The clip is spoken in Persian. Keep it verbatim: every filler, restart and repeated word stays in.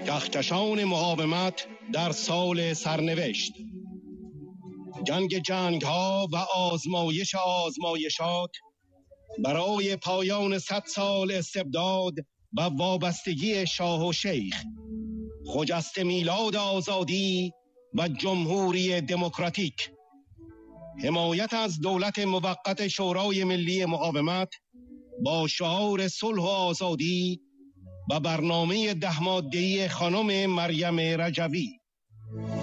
کهکشان مقاومت در سال سرنوشت. جنگ جنگ ها و آزمایش آزمایشات برای پایان صد سال استبداد و وابستگی شاه و شیخ، خجسته میلاد آزادی و جمهوری دموکراتیک. حمایت از دولت موقت شورای ملی مقاومت با شعار صلح و آزادی و برنامه ده ماده‌ای خانم مریم رجوی.